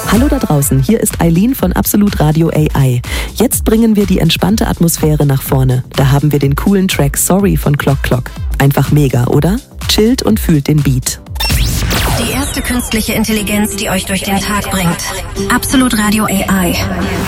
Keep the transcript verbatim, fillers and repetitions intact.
Hallo da draußen, hier ist Eileen von Absolut Radio A I. Jetzt bringen wir die entspannte Atmosphäre nach vorne. Da haben wir den coolen Track Sorry von Clock Clock. Einfach mega, oder? Chillt und fühlt den Beat. Die erste künstliche Intelligenz, die euch durch den Tag bringt. Absolut Radio A I.